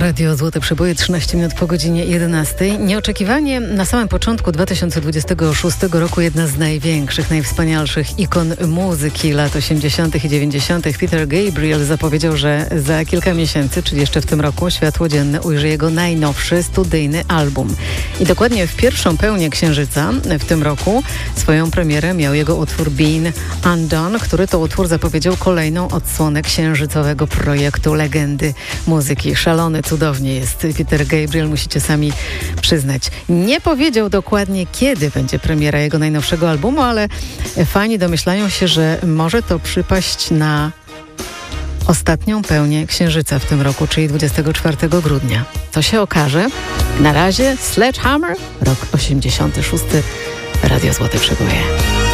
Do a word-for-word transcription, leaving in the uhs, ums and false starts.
Radio Złote Przeboje, trzynaście minut po godzinie jedenastej. Nieoczekiwanie na samym początku dwa tysiące dwudziestego szóstego roku jedna z największych, najwspanialszych ikon muzyki lat osiemdziesiątych i dziewięćdziesiątych Peter Gabriel zapowiedział, że za kilka miesięcy, czyli jeszcze w tym roku, światło dzienne ujrzy jego najnowszy studyjny album. I dokładnie w pierwszą pełnię Księżyca w tym roku swoją premierę miał jego utwór Been Undone, który to utwór zapowiedział kolejną odsłonę księżycowego projektu legendy muzyki. Szalony, cudownie jest Peter Gabriel, musicie sami przyznać. Nie powiedział dokładnie, kiedy będzie premiera jego najnowszego albumu, ale fani domyślają się, że może to przypaść na ostatnią pełnię Księżyca w tym roku, czyli dwudziestego czwartego grudnia. To się okaże. Na razie Sledgehammer, rok osiemdziesiąty szósty, Radio Złote Przeboje.